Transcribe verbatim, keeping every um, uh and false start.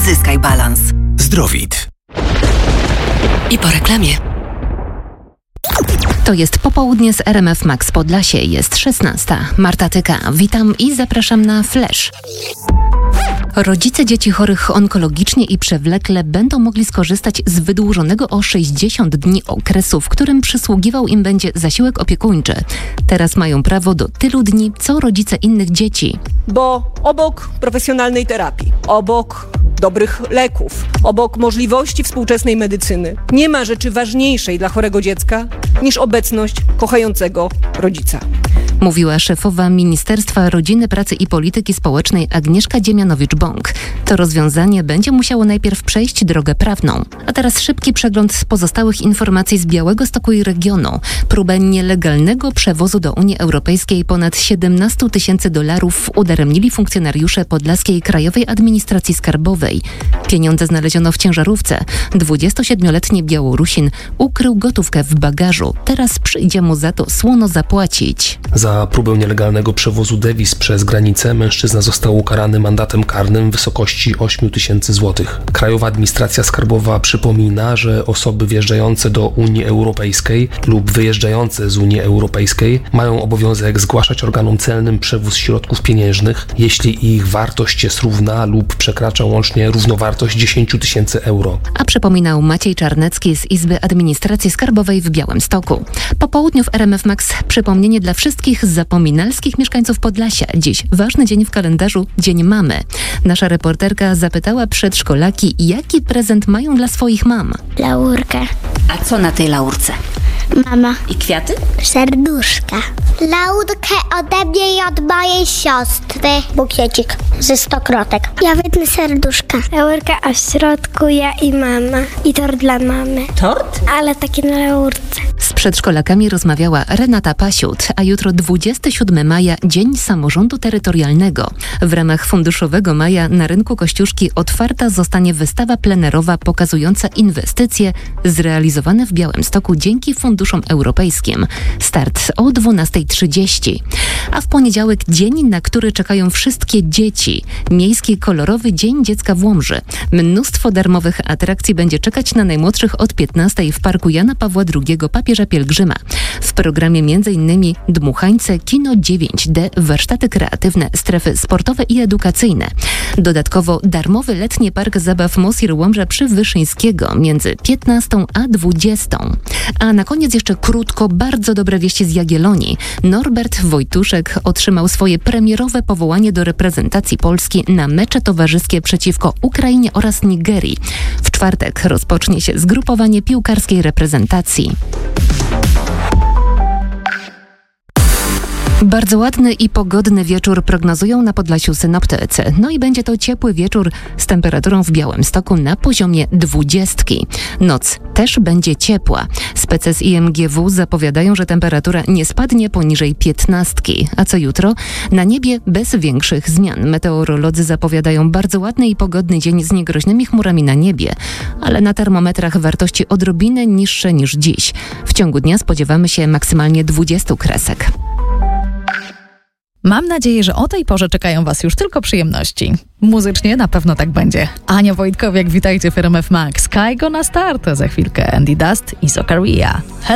Odzyskaj balans. Zdrowit. I po reklamie. To jest popołudnie z R M F Max Podlasie. Jest szesnasta. Marta Tyka. Witam i zapraszam na Flash. Rodzice dzieci chorych onkologicznie i przewlekle będą mogli skorzystać z wydłużonego o sześćdziesiąt dni okresu, w którym przysługiwał im będzie zasiłek opiekuńczy. Teraz mają prawo do tylu dni, co rodzice innych dzieci. Bo obok profesjonalnej terapii, obok dobrych leków, obok możliwości współczesnej medycyny nie ma rzeczy ważniejszej dla chorego dziecka niż obecność kochającego rodzica. Mówiła szefowa Ministerstwa Rodziny, Pracy i Polityki Społecznej Agnieszka Dziemianowicz-Bąk. To rozwiązanie będzie musiało najpierw przejść drogę prawną. A teraz szybki przegląd z pozostałych informacji z Białegostoku i regionu. Próbę nielegalnego przewozu do Unii Europejskiej ponad siedemnaście tysięcy dolarów udaremnili funkcjonariusze Podlaskiej Krajowej Administracji Skarbowej. Pieniądze znaleziono w ciężarówce. dwudziestosiedmioletni Białorusin ukrył gotówkę w bagażu. Teraz przyjdzie mu za to słono zapłacić. Za próbę nielegalnego przewozu dewiz przez granicę mężczyzna został ukarany mandatem karnym w wysokości osiem tysięcy złotych. Krajowa Administracja Skarbowa przypomina, że osoby wjeżdżające do Unii Europejskiej lub wyjeżdżające z Unii Europejskiej mają obowiązek zgłaszać organom celnym przewóz środków pieniężnych, jeśli ich wartość jest równa lub przekracza łącznie równowartość dziesięć tysięcy euro. A przypominał Maciej Czarnecki z Izby Administracji Skarbowej w Białymstoku. Po południu w R M F Max przypomnienie dla wszystkich zapominalskich mieszkańców Podlasia. Dziś ważny dzień w kalendarzu, Dzień Mamy. Nasza reporterka zapytała przedszkolaki, jaki prezent mają dla swoich mam. Laurkę. A co na tej laurce? Mama. I kwiaty? Serduszka. Laurkę ode mnie i od mojej siostry. Bukiecik ze stokrotek. Ja wydnę serduszka. Laurka, a w środku ja i mama. I tort dla mamy. Tort? Ale taki na laurce. Z przedszkolakami rozmawiała Renata Pasiut, a jutro dwudziestego siódmego maja Dzień Samorządu Terytorialnego. W ramach Funduszowego Maja na rynku Kościuszki otwarta zostanie wystawa plenerowa pokazująca inwestycje zrealizowane w Białymstoku dzięki funduszom europejskim. Start o dwunasta trzydzieści. A w poniedziałek dzień, na który czekają wszystkie dzieci. Miejski kolorowy Dzień Dziecka w Łomży. Mnóstwo darmowych atrakcji będzie czekać na najmłodszych od piętnastej w Parku Jana Pawła drugiego Papieża Pielgrzyma. W programie m.in. dmuchańce, kino dziewięć D, warsztaty kreatywne, strefy sportowe i edukacyjne. Dodatkowo darmowy letni park zabaw Mosir Łomża przy Wyszyńskiego między piętnastą a dwudziestą. A na koniec jeszcze krótko bardzo dobre wieści z Jagiellonii. Norbert Wojtuszek otrzymał swoje premierowe powołanie do reprezentacji Polski na mecze towarzyskie przeciwko Ukrainie oraz Nigerii. W czwartek rozpocznie się zgrupowanie piłkarskiej reprezentacji. Bardzo ładny i pogodny wieczór prognozują na Podlasiu synoptycy. No i będzie to ciepły wieczór z temperaturą w Białymstoku na poziomie dwudziestki. Noc też będzie ciepła. Spece z I M G W zapowiadają, że temperatura nie spadnie poniżej piętnastki. A co jutro? Na niebie bez większych zmian. Meteorolodzy zapowiadają bardzo ładny i pogodny dzień z niegroźnymi chmurami na niebie, ale na termometrach wartości odrobinę niższe niż dziś. W ciągu dnia spodziewamy się maksymalnie dwudziestu kresek. Mam nadzieję, że o tej porze czekają Was już tylko przyjemności. Muzycznie na pewno tak będzie. Ania Wojtkowiak, witajcie w R M F Max. Kaigo na start, za chwilkę Andy Dust i Socaria.